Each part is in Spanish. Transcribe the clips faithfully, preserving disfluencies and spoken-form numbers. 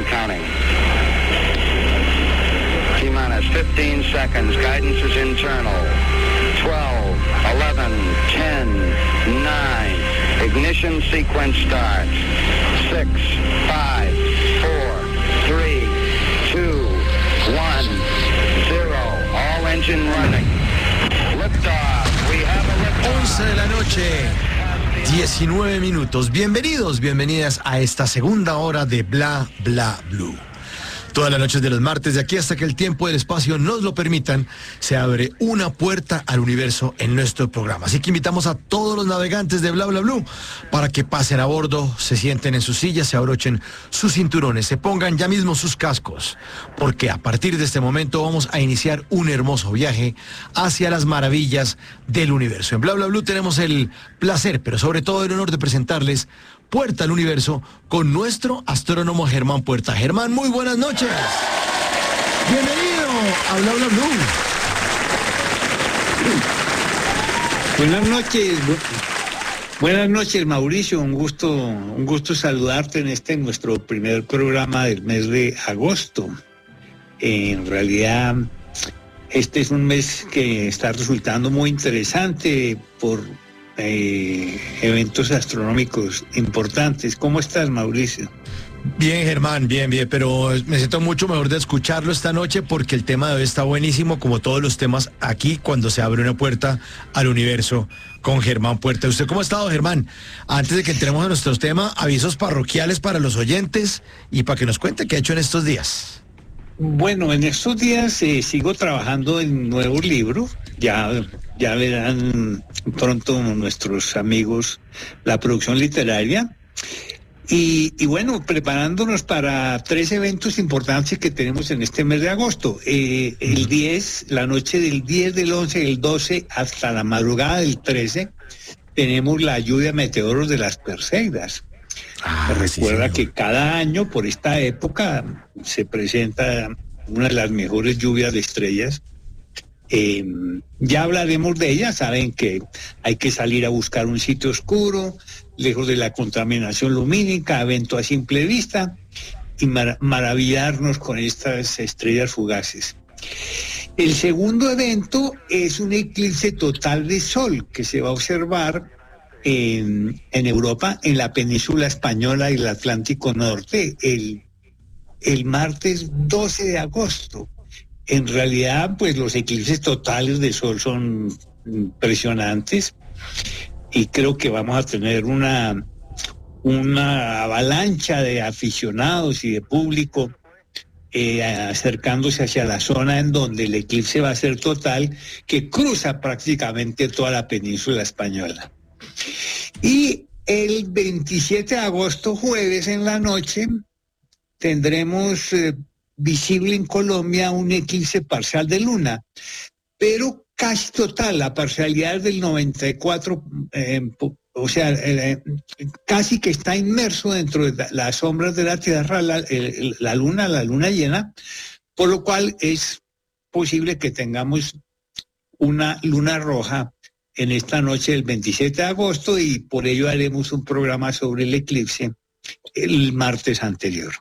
counting. T-minus fifteen seconds. Guidance is internal. twelve, eleven, ten, nine. Ignition sequence starts. six, five, four, three, two, one, zero. All engine running. Liftoff. We have a liftoff. once de la noche, diecinueve minutos. Bienvenidos, bienvenidas a esta segunda hora de Bla Bla Blue. Todas las noches de los martes, de aquí hasta que el tiempo y el espacio nos lo permitan, se abre una puerta al universo en nuestro programa. Así que invitamos a todos los navegantes de Bla Bla Blue para que pasen a bordo, se sienten en sus sillas, se abrochen sus cinturones, se pongan ya mismo sus cascos, porque a partir de este momento vamos a iniciar un hermoso viaje hacia las maravillas del universo. En Bla Bla Blue tenemos el placer, pero sobre todo el honor de presentarles Puerta al Universo con nuestro astrónomo Germán Puerta. Germán, muy buenas noches. Bienvenido a Bla Bla Blue. Buenas noches. Buenas noches, Mauricio. Un gusto, un gusto saludarte en este nuestro primer programa del mes de agosto. En realidad, este es un mes que está resultando muy interesante por Eh, eventos astronómicos importantes. ¿Cómo estás, Mauricio? Bien, Germán, bien, bien, pero me siento mucho mejor de escucharlo esta noche porque el tema de hoy está buenísimo, como todos los temas aquí cuando se abre una puerta al universo con Germán Puerta. ¿Usted cómo ha estado, Germán? Antes de que entremos a nuestros temas, avisos parroquiales para los oyentes y para que nos cuente qué ha hecho en estos días. Bueno, en estos días eh, sigo trabajando en un nuevo libro. Ya, ya verán pronto nuestros amigos la producción literaria. Y, y bueno, preparándonos para tres eventos importantes que tenemos en este mes de agosto. Eh, el diez, la noche del diez, del once, del doce, hasta la madrugada del trece, tenemos la lluvia de meteoros de las Perseidas. Ah, Recuerda sí, que cada año por esta época se presenta una de las mejores lluvias de estrellas. Eh, ya hablaremos de ella. Saben que hay que salir a buscar un sitio oscuro, lejos de la contaminación lumínica, evento a simple vista, y mar- maravillarnos con estas estrellas fugaces. El segundo evento es un eclipse total de sol que se va a observar En, en Europa, en la península española y el Atlántico Norte, el, el martes doce de agosto. En realidad, pues los eclipses totales de sol son impresionantes y creo que vamos a tener una, una avalancha de aficionados y de público eh, acercándose hacia la zona en donde el eclipse va a ser total, que cruza prácticamente toda la península española. Y el veintisiete de agosto, jueves en la noche, tendremos eh, visible en Colombia un eclipse parcial de luna, pero casi total, la parcialidad es del noventa y cuatro, eh, o sea, eh, casi que está inmerso dentro de las sombras de la Tierra, la, eh, la luna, la luna llena, por lo cual es posible que tengamos una luna roja en esta noche del veintisiete de agosto, y por ello haremos un programa sobre el eclipse el martes anterior.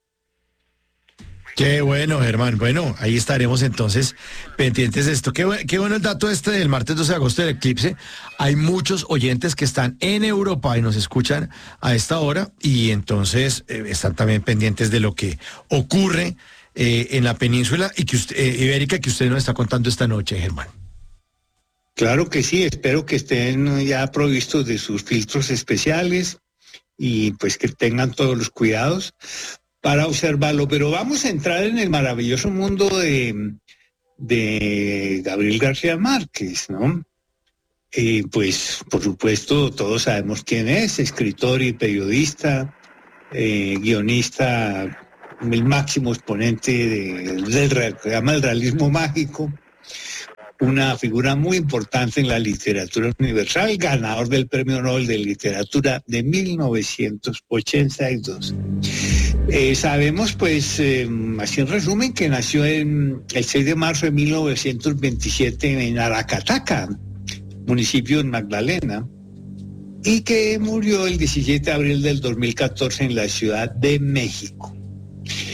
Qué bueno, Germán. Bueno, ahí estaremos entonces pendientes de esto. Qué, bu- qué bueno el dato este del martes doce de agosto del eclipse. Hay muchos oyentes que están en Europa y nos escuchan a esta hora, y entonces eh, están también pendientes de lo que ocurre eh, en la península y que usted, eh, ibérica, que usted nos está contando esta noche, Germán. Claro que sí, espero que estén ya provistos de sus filtros especiales y pues que tengan todos los cuidados para observarlo. Pero vamos a entrar en el maravilloso mundo de, de Gabriel García Márquez, ¿no? Eh, pues por supuesto todos sabemos quién es, escritor y periodista, eh, guionista, el máximo exponente de, del que llama el realismo mágico. Una figura muy importante en la literatura universal, ganador del Premio Nobel de Literatura de mil novecientos ochenta y dos. Eh, sabemos, pues, eh, así en resumen, que nació en el seis de marzo de mil novecientos veintisiete en Aracataca, municipio de Magdalena, y que murió el diecisiete de abril del dos mil catorce en la Ciudad de México.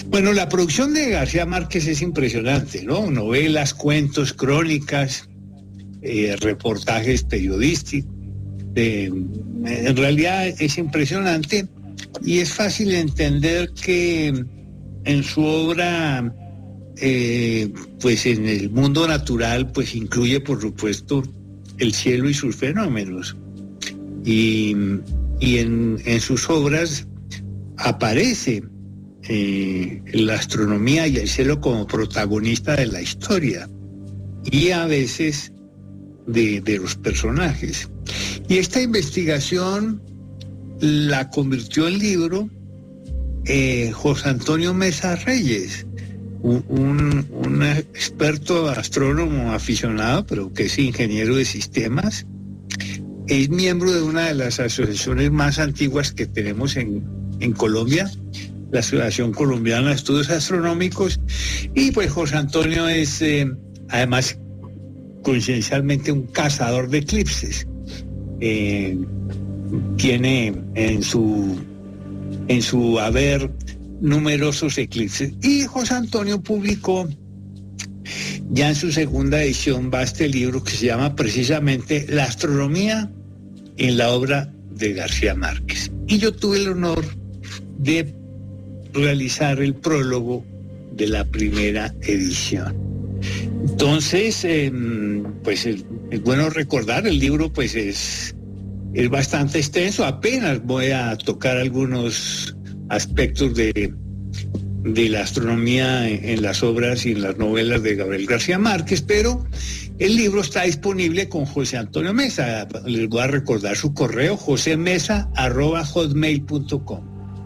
Bueno, la producción de García Márquez es impresionante, ¿no? Novelas, cuentos, crónicas, eh, reportajes periodísticos. Eh, en realidad es impresionante y es fácil entender que en su obra, eh, pues en el mundo natural, pues incluye, por supuesto, el cielo y sus fenómenos. Y, y en, en sus obras aparece eh, la astronomía y el cielo como protagonista de la historia y a veces de, de los personajes. Y esta investigación la convirtió en libro eh, José Antonio Mesa Reyes, un, un, un experto astrónomo aficionado, pero que es ingeniero de sistemas. Es miembro de una de las asociaciones más antiguas que tenemos en, en Colombia, la Asociación Colombiana de Estudios Astronómicos, y pues José Antonio es eh, además coincidencialmente un cazador de eclipses. Eh, tiene en su en su haber numerosos eclipses, y José Antonio publicó ya en su segunda edición va este libro que se llama precisamente La astronomía en la obra de García Márquez, y yo tuve el honor de realizar el prólogo de la primera edición. Entonces, eh, pues es, es bueno recordar, el libro pues es, es bastante extenso, apenas voy a tocar algunos aspectos de, de la astronomía en, en las obras y en las novelas de Gabriel García Márquez, pero el libro está disponible con José Antonio Mesa. Les voy a recordar su correo, josemesa arroba hotmail punto com.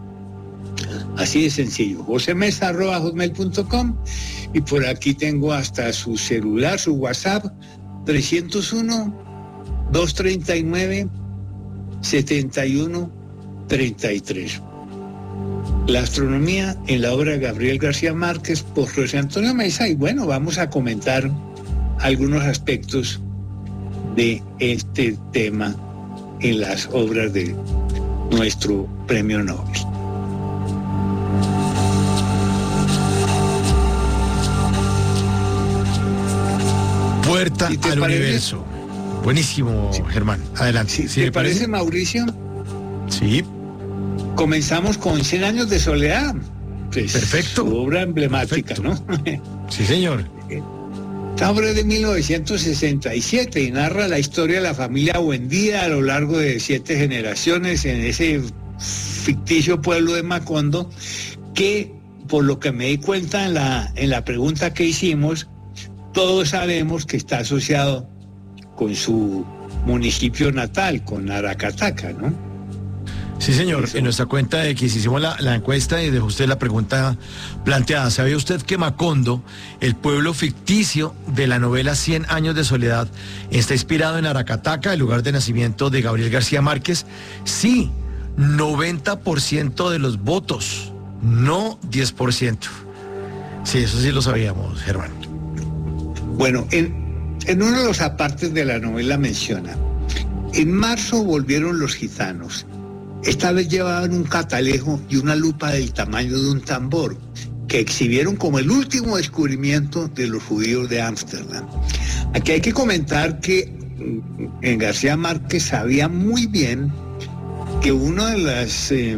Así de sencillo, josemesa arroba hotmail punto com, y por aquí tengo hasta su celular, su WhatsApp, trescientos uno, doscientos treinta y nueve, setenta y uno, treinta y tres. La astronomía en la obra de Gabriel García Márquez por José Antonio Mesa, y bueno, vamos a comentar algunos aspectos de este tema en las obras de nuestro premio Nobel. Puerta ¿Sí al parece? universo. Buenísimo, sí. Germán. Adelante. ¿Sí, ¿Sí ¿Te le parece, parece, Mauricio? Sí. Comenzamos con Cien años de soledad. Pues, Perfecto. Su obra emblemática, Perfecto. ¿no? Sí, señor. Esta obra es de mil novecientos sesenta y siete y narra la historia de la familia Buendía a lo largo de siete generaciones en ese ficticio pueblo de Macondo, que por lo que me di cuenta en la, en la pregunta que hicimos, todos sabemos que está asociado con su municipio natal, con Aracataca, ¿no? Sí, señor. Eso. En nuestra cuenta de X hicimos la, la encuesta y dejó usted la pregunta planteada. ¿Sabía usted que Macondo, el pueblo ficticio de la novela Cien años de soledad, está inspirado en Aracataca, el lugar de nacimiento de Gabriel García Márquez? Sí, noventa por ciento de los votos, no diez por ciento. Sí, eso sí lo sabíamos, Germán. Bueno, en, en uno de los apartes de la novela menciona: en marzo volvieron los gitanos. Esta vez llevaban un catalejo y una lupa del tamaño de un tambor, que exhibieron como el último descubrimiento de los judíos de Ámsterdam. Aquí hay que comentar que en García Márquez sabía muy bien que una de las eh,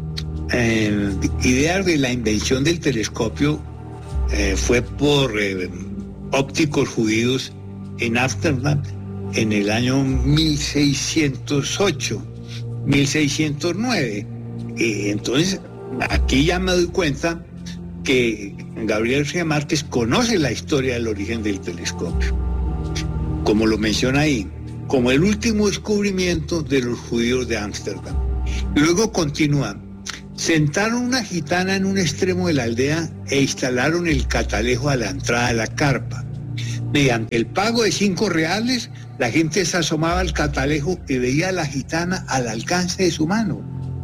eh, ideas de la invención del telescopio eh, fue por eh, ópticos judíos en Ámsterdam en el año mil seiscientos ocho. mil seiscientos nueve. Y entonces, aquí ya me doy cuenta que Gabriel García Márquez conoce la historia del origen del telescopio, como lo menciona ahí, como el último descubrimiento de los judíos de Ámsterdam. Luego continúa: sentaron una gitana en un extremo de la aldea e instalaron el catalejo a la entrada de la carpa. Mediante el pago de cinco reales, la gente se asomaba al catalejo y veía a la gitana al alcance de su mano.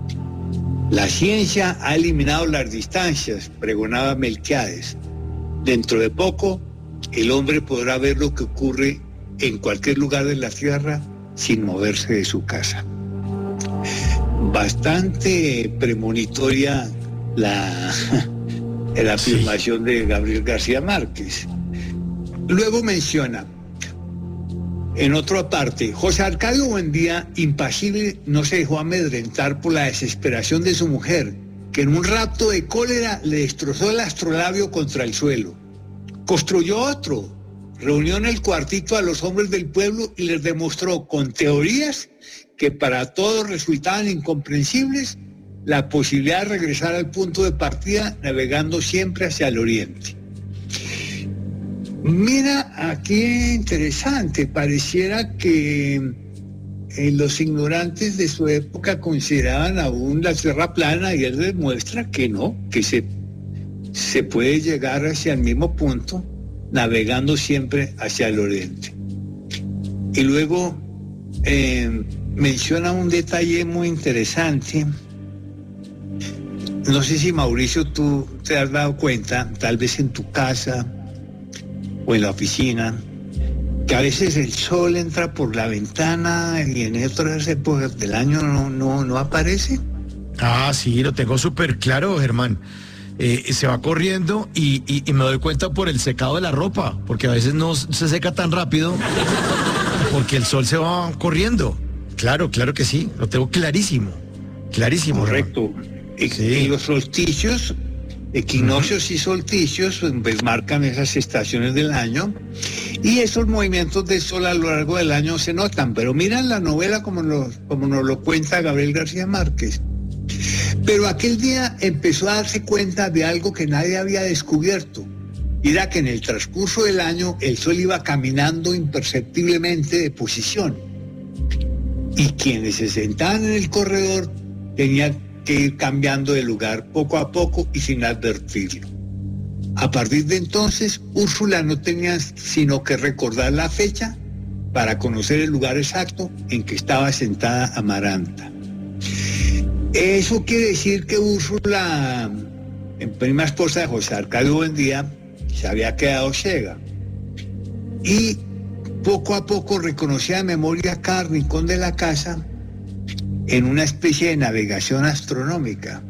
La ciencia ha eliminado las distancias, pregonaba Melquiades. Dentro de poco, el hombre podrá ver lo que ocurre en cualquier lugar de la tierra sin moverse de su casa. Bastante premonitoria la, en la Sí. afirmación de Gabriel García Márquez. Luego menciona, en otra parte, José Arcadio Buendía, impasible, no se dejó amedrentar por la desesperación de su mujer, que en un rapto de cólera le destrozó el astrolabio contra el suelo. Construyó otro, reunió en el cuartito a los hombres del pueblo y les demostró con teorías que para todos resultaban incomprensibles la posibilidad de regresar al punto de partida navegando siempre hacia el oriente. Mira, aquí interesante, pareciera que eh, los ignorantes de su época consideraban aún la tierra plana y él demuestra que no, que se, se puede llegar hacia el mismo punto navegando siempre hacia el oriente. Y luego eh, menciona un detalle muy interesante. No sé si, Mauricio, tú te has dado cuenta, tal vez en tu casa o en la oficina, que a veces el sol entra por la ventana y en otras épocas del año no, no, no aparece. Ah, sí, lo tengo súper claro, Germán. Eh, se va corriendo y, y, y me doy cuenta por el secado de la ropa, porque a veces no se seca tan rápido, porque el sol se va corriendo. Claro, claro que sí, lo tengo clarísimo, clarísimo. Correcto. Y, Sí. y los solsticios, equinoccios uh-huh. y solsticios, pues marcan esas estaciones del año, y esos movimientos de sol a lo largo del año se notan. Pero miran la novela como, lo, como nos lo cuenta Gabriel García Márquez. Pero aquel día empezó a darse cuenta de algo que nadie había descubierto, y era que en el transcurso del año el sol iba caminando imperceptiblemente de posición, y quienes se sentaban en el corredor tenían que ir cambiando de lugar poco a poco y sin advertirlo. A partir de entonces, Úrsula no tenía sino que recordar la fecha para conocer el lugar exacto en que estaba sentada Amaranta. Eso quiere decir que Úrsula, en prima esposa de José Arcadio Buendía, se había quedado ciega. Y poco a poco reconocía de memoria cada rincón de la casa en una especie de navegación astronómica,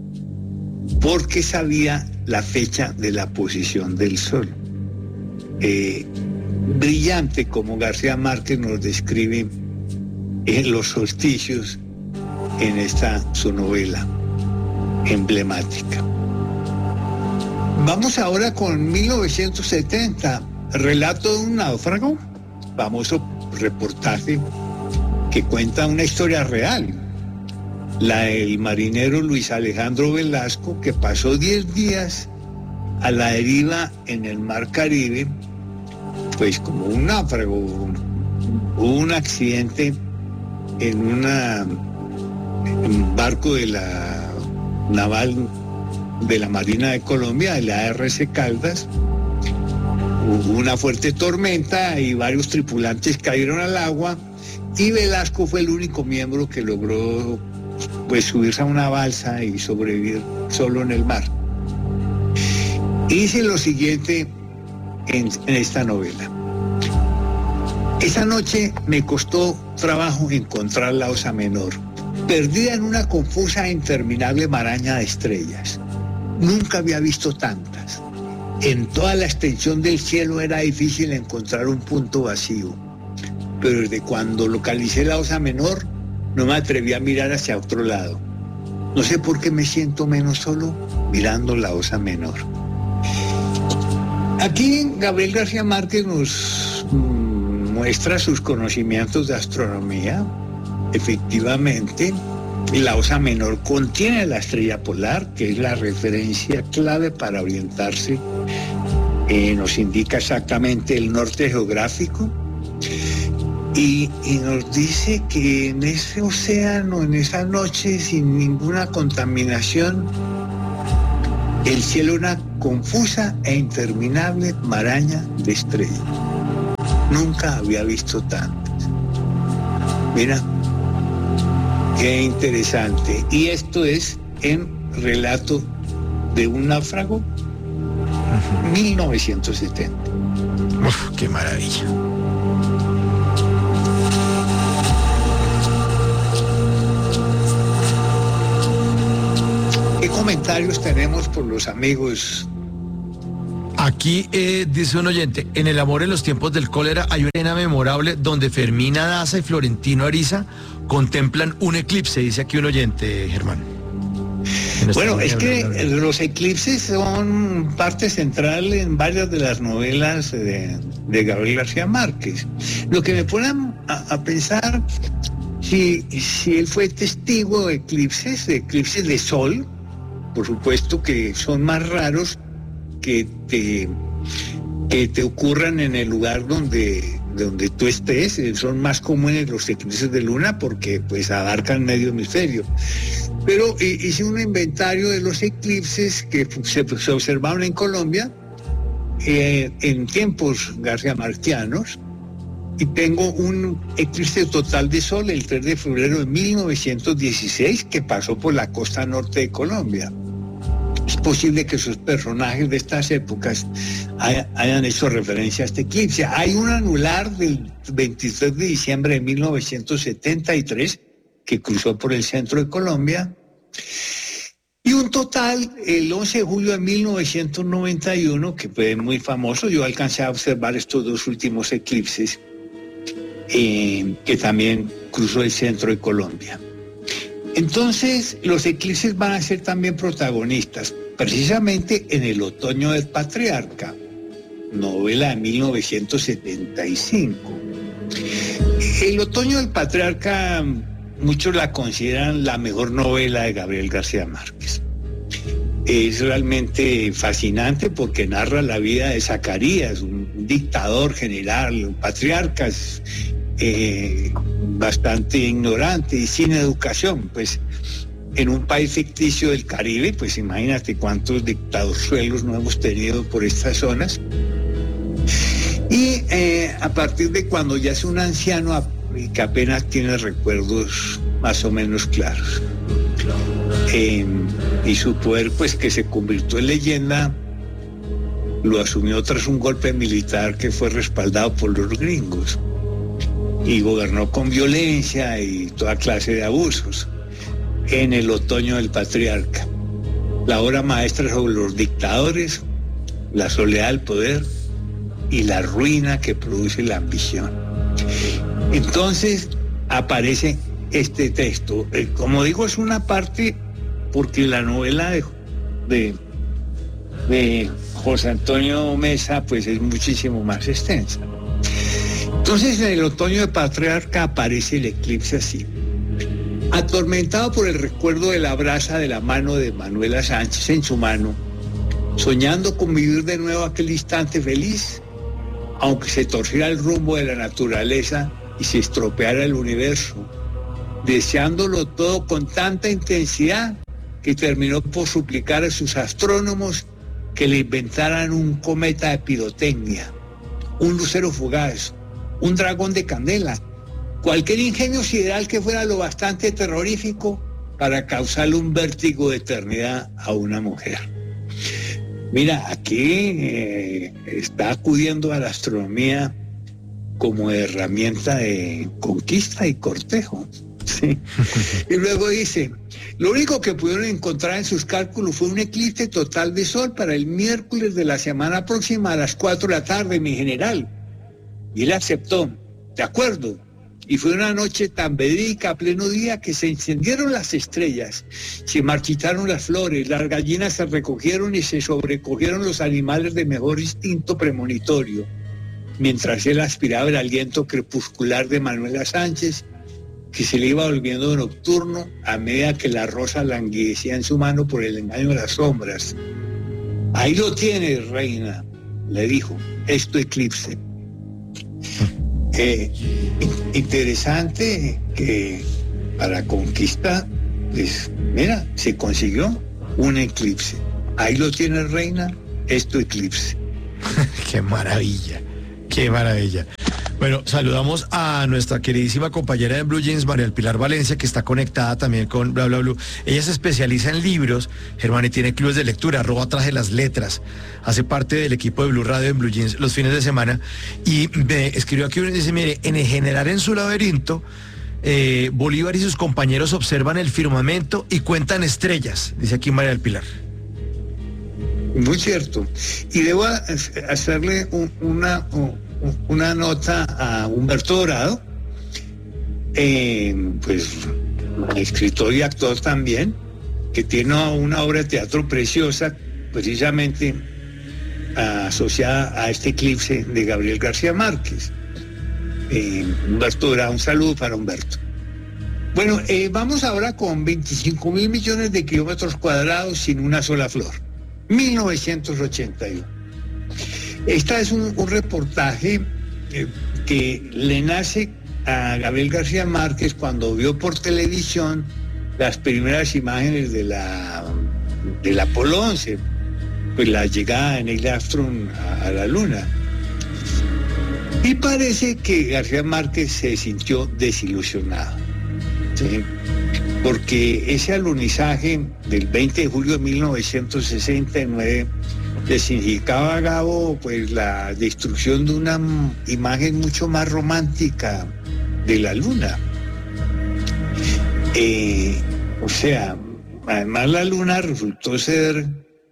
porque sabía la fecha de la posición del sol. Eh, brillante como García Márquez nos describe en los solsticios en esta su novela emblemática. Vamos ahora con mil novecientos setenta, Relato de un náufrago, famoso reportaje que cuenta una historia real, la del marinero Luis Alejandro Velasco, que pasó diez días a la deriva en el mar Caribe, pues como un náufrago. Hubo un accidente en una, en un barco de la naval de la Marina de Colombia, de la A R C Caldas. Hubo una fuerte tormenta y varios tripulantes cayeron al agua, y Velasco fue el único miembro que logró pues subirse a una balsa y sobrevivir solo en el mar. Y dice lo siguiente en, en esta novela: esa noche me costó trabajo encontrar la Osa Menor, perdida en una confusa e interminable maraña de estrellas. Nunca había visto tantas. En toda la extensión del cielo era difícil encontrar un punto vacío, pero desde cuando localicé la Osa Menor no me atreví a mirar hacia otro lado. No sé por qué me siento menos solo mirando la Osa Menor. Aquí Gabriel García Márquez nos mm, muestra sus conocimientos de astronomía. Efectivamente, la Osa Menor contiene la estrella polar, que es la referencia clave para orientarse. Eh, nos indica exactamente el norte geográfico. Y, y nos dice que en ese océano, en esa noche, sin ninguna contaminación, el cielo era una confusa e interminable maraña de estrellas. Nunca había visto tantas. Mira, qué interesante. Y esto es en Relato de un náufrago, uh-huh. mil novecientos setenta. Uf, qué maravilla. comentarios tenemos por los amigos? Aquí eh, dice un oyente, en El amor en los tiempos del cólera hay una escena memorable donde Fermina Daza y Florentino Ariza contemplan un eclipse, dice aquí un oyente, Germán. Bueno, es que los eclipses son parte central en varias de las novelas de, de Gabriel García Márquez. Lo que me pone a, a pensar si, si él fue testigo de eclipses, de eclipses de sol, por supuesto que son más raros que te, que te ocurran en el lugar donde, donde tú estés. Son más comunes los eclipses de luna porque pues abarcan medio hemisferio. Pero hice un inventario de los eclipses que se, se observaron en Colombia eh, en tiempos garciamarquianos, y tengo un eclipse total de sol el tres de febrero de mil novecientos dieciséis que pasó por la costa norte de Colombia. Es posible que sus personajes de estas épocas hay, hayan hecho referencia a este eclipse. Hay un anular del veintitrés de diciembre de mil novecientos setenta y tres que cruzó por el centro de Colombia, y un total el once de julio de mil novecientos noventa y uno que fue muy famoso. Yo alcancé a observar estos dos últimos eclipses eh, que también cruzó el centro de Colombia. Entonces los eclipses van a ser también protagonistas precisamente en El otoño del patriarca, novela de mil novecientos setenta y cinco. El otoño del patriarca muchos la consideran la mejor novela de Gabriel García Márquez. Es realmente fascinante porque narra la vida de Zacarías, un dictador general, un patriarca eh, bastante ignorante y sin educación, pues en un país ficticio del Caribe, pues imagínate cuántos dictaduzuelos no hemos tenido por estas zonas. Y eh, a partir de cuando ya es un anciano y que apenas tiene recuerdos más o menos claros. Eh, y su poder, pues que se convirtió en leyenda, lo asumió tras un golpe militar que fue respaldado por los gringos, y gobernó con violencia y toda clase de abusos. En El otoño del patriarca, la obra maestra sobre los dictadores, la soledad del poder y la ruina que produce la ambición. Entonces aparece este texto. Eh, como digo, es una parte porque la novela de, de, de José Antonio Mesa pues es muchísimo más extensa. Entonces en El otoño del patriarca aparece el eclipse así. Atormentado por el recuerdo de la brasa de la mano de Manuela Sánchez en su mano, soñando con vivir de nuevo aquel instante feliz, aunque se torciera el rumbo de la naturaleza y se estropeara el universo, deseándolo todo con tanta intensidad que terminó por suplicar a sus astrónomos que le inventaran un cometa de pirotecnia, un lucero fugaz, un dragón de candela, cualquier ingenio sideral que fuera lo bastante terrorífico para causarle un vértigo de eternidad a una mujer. Mira, aquí eh, está acudiendo a la astronomía como herramienta de conquista y cortejo. ¿Sí? Y luego dice, lo único que pudieron encontrar en sus cálculos fue un eclipse total de sol para el miércoles de la semana próxima a las cuatro de la tarde, mi general. Y él aceptó, de acuerdo. Y fue una noche tan verídica a pleno día que se encendieron las estrellas, se marchitaron las flores, las gallinas se recogieron y se sobrecogieron los animales de mejor instinto premonitorio, mientras él aspiraba el aliento crepuscular de Manuela Sánchez, que se le iba volviendo nocturno a medida que la rosa languidecía en su mano por el engaño de las sombras. Ahí lo tienes, reina, le dijo, es tu eclipse. Eh, interesante que para conquista, pues mira, se consiguió un eclipse. Ahí lo tienes, reina, es tu eclipse. Qué maravilla, qué maravilla. Bueno, saludamos a nuestra queridísima compañera de Blue Jeans, María del Pilar Valencia, que está conectada también con Bla Bla Blue. Ella se especializa en libros, Germán, y tiene clubes de lectura, arroba traje las letras. Hace parte del equipo de Blue Radio en Blue Jeans los fines de semana. Y me escribió aquí y dice, mire, en general en su laberinto, eh, Bolívar y sus compañeros observan el firmamento y cuentan estrellas, dice aquí María del Pilar. Muy cierto. Y debo hacerle un, una, una nota a Humberto Dorado, eh, pues escritor y actor también, que tiene una obra de teatro preciosa, precisamente asociada a este eclipse de Gabriel García Márquez. Eh, Humberto Dorado, un saludo para Humberto. Bueno, eh, vamos ahora con veinticinco mil millones de kilómetros cuadrados sin una sola flor. mil novecientos ochenta y uno. Esta es un, un reportaje eh, que le nace a Gabriel García Márquez cuando vio por televisión las primeras imágenes de la del Apolo once, pues la llegada de Neil Armstrong a, a la Luna. Y parece que García Márquez se sintió desilusionado, ¿sí? Porque ese alunizaje del veinte de julio de mil novecientos sesenta y nueve le significaba a Gabo pues la destrucción de una imagen mucho más romántica de la Luna. Eh, o sea, además la Luna resultó ser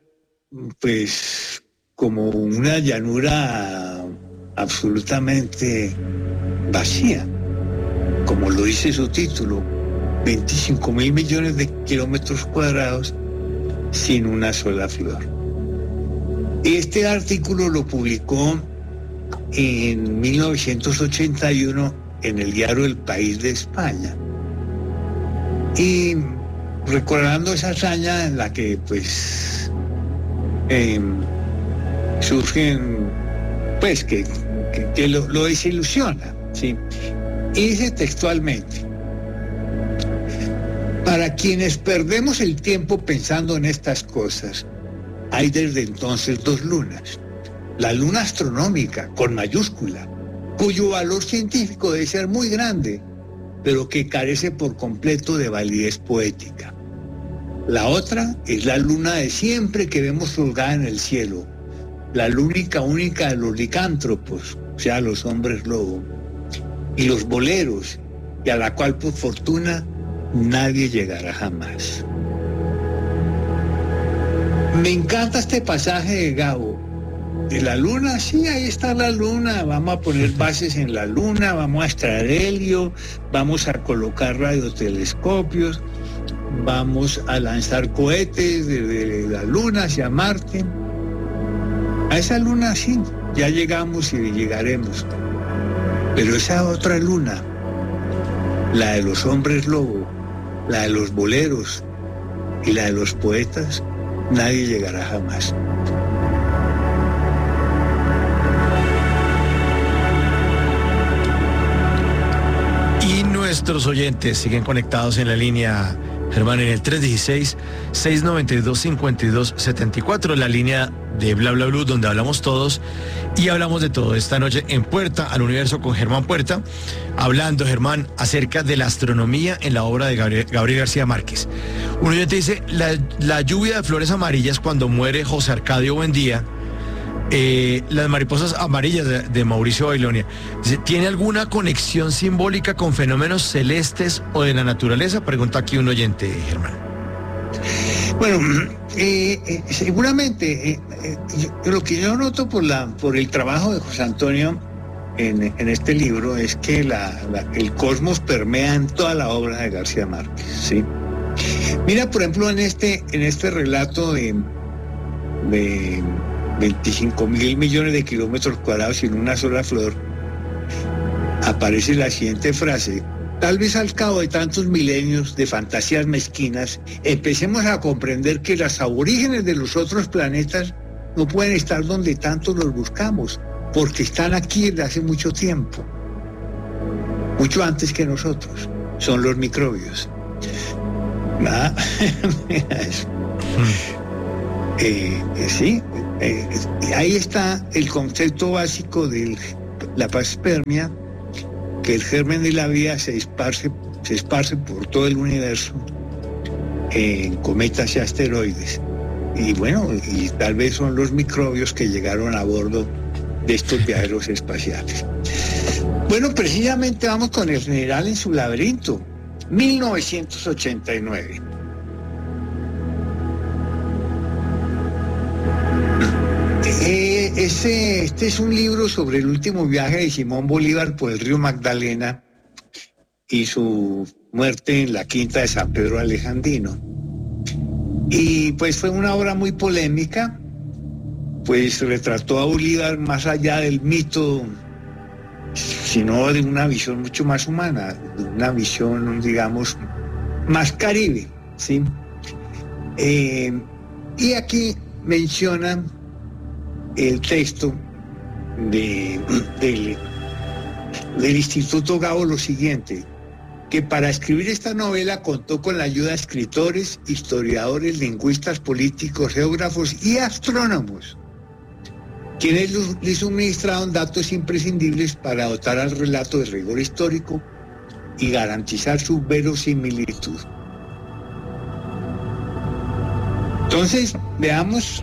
pues como una llanura absolutamente vacía, como lo dice su título, veinticinco mil millones de kilómetros cuadrados sin una sola flor. Este artículo lo publicó en mil novecientos ochenta y uno en el diario El País de España. Y recordando esa hazaña en la que pues eh, surgen, pues que, que, que lo, lo desilusiona, ¿sí? Y dice textualmente: para quienes perdemos el tiempo pensando en estas cosas, hay desde entonces dos lunas. La luna astronómica, con mayúscula, cuyo valor científico debe ser muy grande, pero que carece por completo de validez poética. La otra es la luna de siempre que vemos colgada en el cielo, la lúnica única de los licántropos, o sea, los hombres lobo, y los boleros, y a la cual por fortuna nadie llegará jamás. Me encanta este pasaje de Gabo. De la luna, sí, ahí está la luna, vamos a poner bases en la luna, vamos a extraer helio, vamos a colocar radiotelescopios, vamos a lanzar cohetes desde la luna hacia Marte. A esa luna sí, ya llegamos y llegaremos. Pero esa otra luna, la de los hombres lobo, la de los boleros y la de los poetas, nadie llegará jamás. Y nuestros oyentes siguen conectados en la línea, Germán, en el tres uno seis, seis nueve dos, cinco dos siete cuatro, la línea de Bla Bla Blue, donde hablamos todos y hablamos de todo. Esta noche en Puerta al Universo con Germán Puerta, hablando, Germán, acerca de la astronomía en la obra de Gabriel, Gabriel García Márquez. Un oyente dice: la, la lluvia de flores amarillas cuando muere José Arcadio Buendía, eh, las mariposas amarillas de, de Mauricio Bailónia. Dice, ¿tiene alguna conexión simbólica con fenómenos celestes o de la naturaleza? Pregunta aquí un oyente, Germán. Bueno, eh, eh, seguramente eh, eh, yo, lo que yo noto por la por el trabajo de José Antonio en, en este libro es que la, la, el cosmos permea en toda la obra de García Márquez, ¿sí? Mira, por ejemplo, en este en este relato de, de veinticinco mil millones de kilómetros cuadrados sin una sola flor, aparece la siguiente frase: tal vez al cabo de tantos milenios de fantasías mezquinas, empecemos a comprender que los aborígenes de los otros planetas no pueden estar donde tanto los buscamos, porque están aquí desde hace mucho tiempo, mucho antes que nosotros. Son los microbios. ¿Ah? eh, eh, sí, eh, ahí está el concepto básico de la panspermia, que el germen de la vida se esparce, se esparce por todo el universo en cometas y asteroides. Y bueno, y tal vez son los microbios que llegaron a bordo de estos viajeros espaciales. Bueno, precisamente vamos con el general en su laberinto, mil novecientos ochenta y nueve. Eh, ese, este es un libro sobre el último viaje de Simón Bolívar por el río Magdalena y su muerte en la quinta de San Pedro Alejandrino. Y pues fue una obra muy polémica, pues retrató a Bolívar más allá del mito, sino de una visión mucho más humana, de una visión, digamos, más caribe, ¿sí? Eh, y aquí mencionan el texto de, del, del Instituto Gabo lo siguiente, que para escribir esta novela contó con la ayuda de escritores, historiadores, lingüistas, políticos, geógrafos y astrónomos, quienes le suministraron datos imprescindibles para dotar al relato de rigor histórico y garantizar su verosimilitud. Entonces, veamos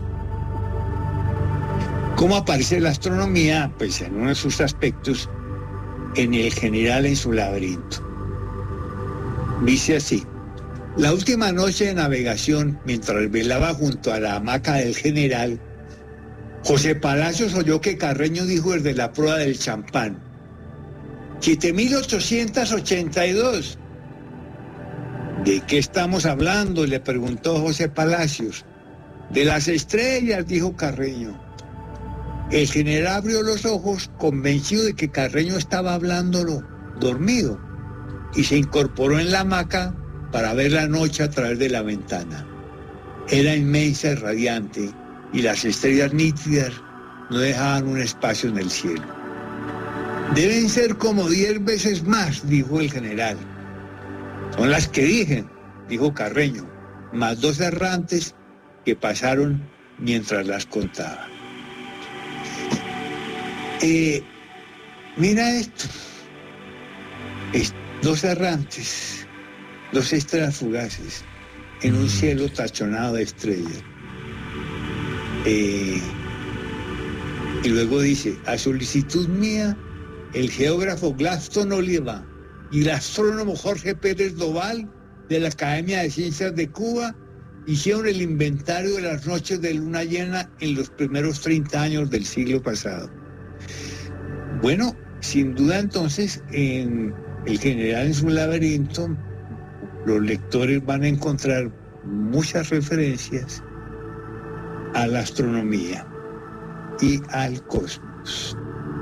cómo aparece la astronomía, pues en uno de sus aspectos, en el general en su laberinto. Dice así: la última noche de navegación, mientras velaba junto a la hamaca del general, José Palacios oyó que Carreño dijo desde la proa del champán: siete mil ochocientos ochenta y dos. ¿De qué estamos hablando?, le preguntó José Palacios. De las estrellas, dijo Carreño. El general abrió los ojos, convencido de que Carreño estaba hablándolo dormido, y se incorporó en la hamaca para ver la noche a través de la ventana. Era inmensa y radiante, y las estrellas nítidas no dejaban un espacio en el cielo. Deben ser como diez veces más, dijo el general. Son las que dije, dijo Carreño, más dos errantes que pasaron mientras las contaba. Eh, mira esto, es, dos errantes, dos estrellas fugaces en un cielo tachonado de estrellas. Eh, y luego dice: a solicitud mía, el geógrafo Gladstone Oliva y el astrónomo Jorge Pérez Doval de la Academia de Ciencias de Cuba hicieron el inventario de las noches de luna llena en los primeros treinta años del siglo pasado. Bueno, sin duda entonces, en el general en su laberinto, los lectores van a encontrar muchas referencias a la astronomía y al cosmos.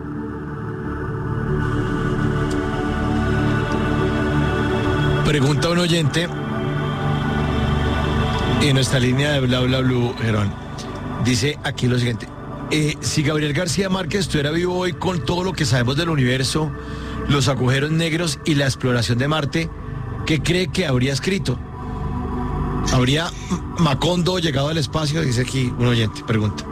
Pregunta un oyente en nuestra línea de Bla Bla Blue, Gerón. Dice aquí lo siguiente: eh, si Gabriel García Márquez estuviera vivo hoy con todo lo que sabemos del universo, los agujeros negros y la exploración de Marte, ¿qué cree que habría escrito? ¿Habría Macondo llegado al espacio? Dice aquí un oyente, pregunta.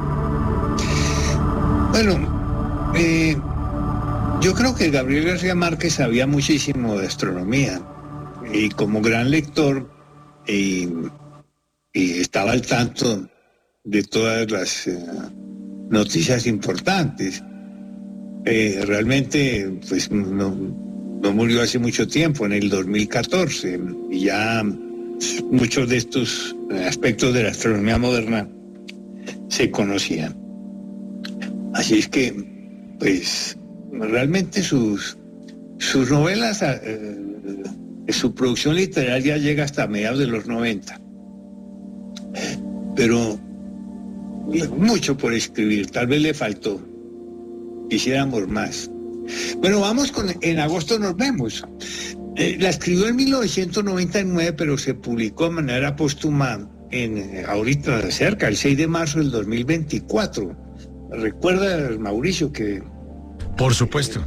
Bueno, eh, yo creo que Gabriel García Márquez sabía muchísimo de astronomía, y como gran lector eh, y estaba al tanto de todas las eh, noticias importantes. Eh, realmente, pues no, no murió hace mucho tiempo, en el dos mil catorce, y ya muchos de estos aspectos de la astronomía moderna se conocían. Así es que, pues, realmente sus, sus novelas, eh, su producción literaria llega hasta mediados de los noventa. Pero mucho por escribir, tal vez le faltó. Quisiéramos más. Bueno, vamos con En agosto nos vemos. Eh, la escribió en mil novecientos noventa y nueve, pero se publicó de manera póstuma en, ahorita cerca, el seis de marzo del dos mil veinticuatro. ¿Recuerda, Mauricio, que... Por supuesto.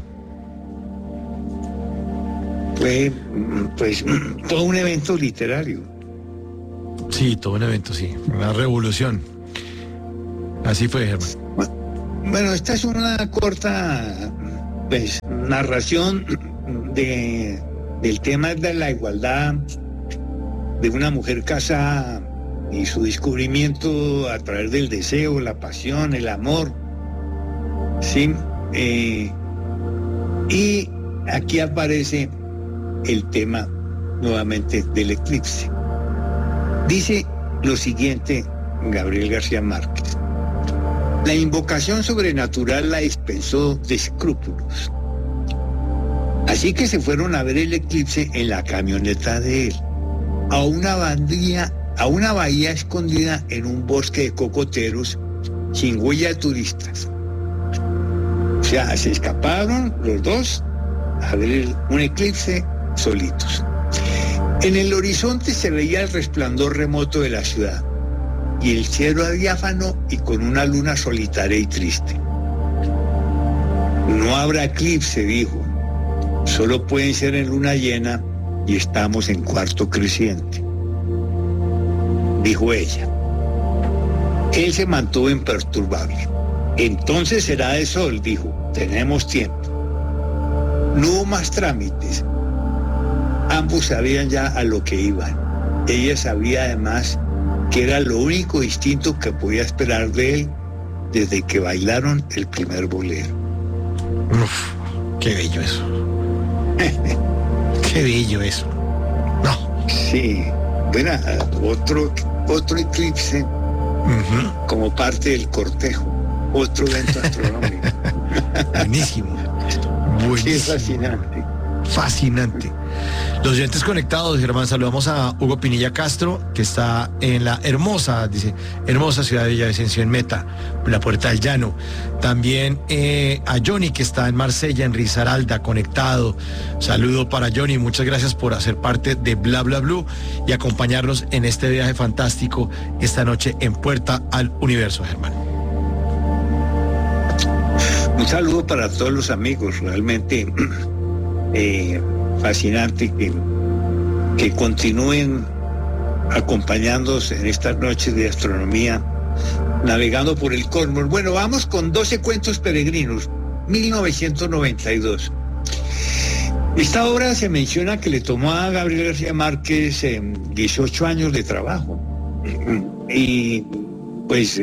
Fue, pues, todo un evento literario. Sí, todo un evento, sí. Una revolución. Así fue, Germán. Bueno, esta es una corta, pues, narración de, del tema de la igualdad de una mujer casada y su descubrimiento a través del deseo, la pasión, el amor. Sí, eh, Y aquí aparece el tema nuevamente del eclipse. Dice lo siguiente Gabriel García Márquez: la invocación sobrenatural la dispensó de escrúpulos. Así que se fueron a ver el eclipse en la camioneta de él, a una bahía, a una bahía escondida en un bosque de cocoteros sin huella de turistas. O sea, se escaparon los dos a ver un eclipse solitos. En el horizonte se veía el resplandor remoto de la ciudad y el cielo diáfano y con una luna solitaria y triste. No habrá eclipse, dijo. Solo pueden ser en luna llena y estamos en cuarto creciente, dijo ella. Él se mantuvo imperturbable. Entonces será de sol, dijo. Tenemos tiempo. No hubo más trámites. Ambos sabían ya a lo que iban. Ella sabía además que era lo único distinto que podía esperar de él desde que bailaron el primer bolero. Uf, qué bello eso. Qué bello eso. No. Sí. Bueno, otro, otro eclipse uh-huh. como parte del cortejo. Otro evento astronómico. Buenísimo. Buenísimo. Sí, es fascinante. Fascinante. Los oyentes conectados, Germán, saludamos a Hugo Pinilla Castro, que está en la hermosa, dice, hermosa ciudad de Villavicencio, en Meta, la Puerta del Llano. También eh, a Johnny, que está en Marsella, en Risaralda, conectado. Saludo para Johnny, muchas gracias por hacer parte de Bla Bla Blue y acompañarnos en este viaje fantástico esta noche en Puerta al Universo, Germán. Un saludo para todos los amigos, realmente eh, fascinante que, que continúen acompañándonos en estas noches de astronomía, navegando por el cosmos. Bueno, vamos con doce cuentos peregrinos, mil novecientos noventa y dos. Esta obra se menciona que le tomó a Gabriel García Márquez eh, dieciocho años de trabajo. Y pues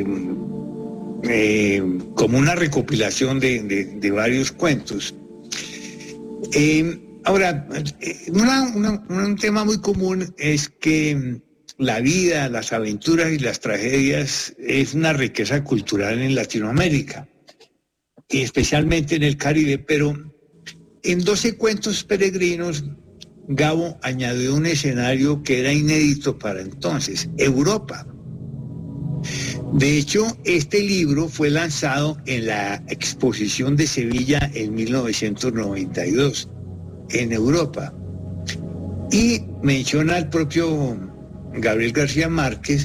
eh, como una recopilación de, de, de varios cuentos. Eh, ahora, una, una, un tema muy común es que la vida, las aventuras y las tragedias es una riqueza cultural en Latinoamérica, y especialmente en el Caribe, pero en doce cuentos peregrinos, Gabo añadió un escenario que era inédito para entonces, Europa. De hecho, este libro fue lanzado en la Exposición de Sevilla en mil novecientos noventa y dos, en Europa. Y menciona al propio Gabriel García Márquez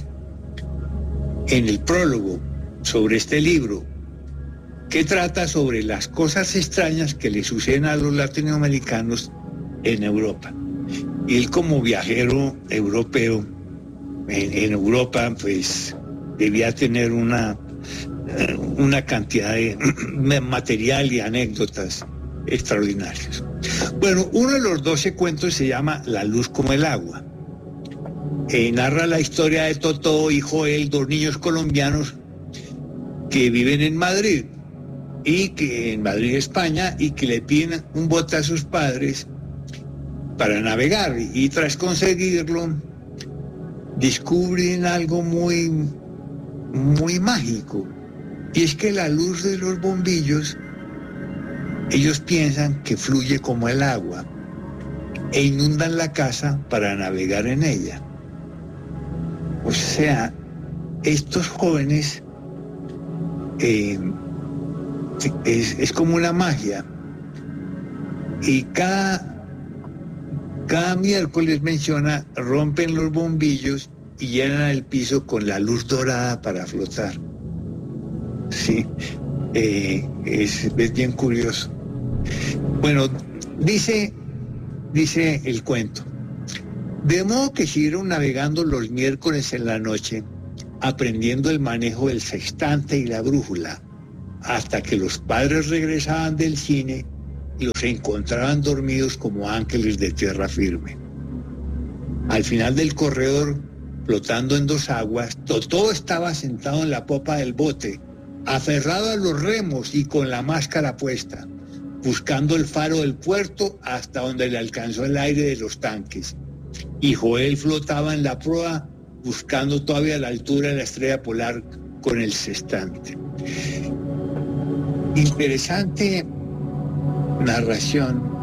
en el prólogo sobre este libro, que trata sobre las cosas extrañas que le suceden a los latinoamericanos en Europa. Y él, como viajero europeo en, en Europa, pues debía tener una, una cantidad de material y anécdotas extraordinarias. Bueno, uno de los doce cuentos se llama La luz como el agua. Eh, narra la historia de Totó y Joel, dos niños colombianos que viven en Madrid, y que en Madrid, España, y que le piden un bote a sus padres para navegar, y tras conseguirlo descubren algo muy, muy mágico, y es que la luz de los bombillos, ellos piensan que fluye como el agua e inundan la casa para navegar en ella. O sea, estos jóvenes eh, es, es como una magia, y cada Cada miércoles menciona, rompen los bombillos y llenan el piso con la luz dorada para flotar. Sí, eh, es, es bien curioso. Bueno, dice, dice el cuento: de modo que siguieron navegando los miércoles en la noche, aprendiendo el manejo del sextante y la brújula, hasta que los padres regresaban del cine y los encontraban dormidos como ángeles de tierra firme. Al final del corredor, flotando en dos aguas, Totó estaba sentado en la popa del bote, aferrado a los remos y con la máscara puesta, buscando el faro del puerto hasta donde le alcanzó el aire de los tanques. Y Joel flotaba en la proa buscando todavía la altura de la estrella polar con el sextante. Interesante narración